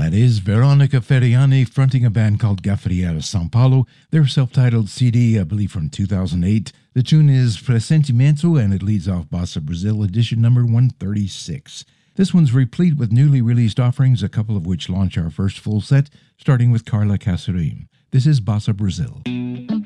That is Veronica Ferriani fronting a band called Gafriera São Paulo. Their self-titled CD, I believe from 2008. The tune is Pressentimento and it leads off Bossa Brazil edition number 136. This one's replete with newly released offerings, a couple of which launch our first full set, starting with Carla Casarim. This is Bossa Brazil.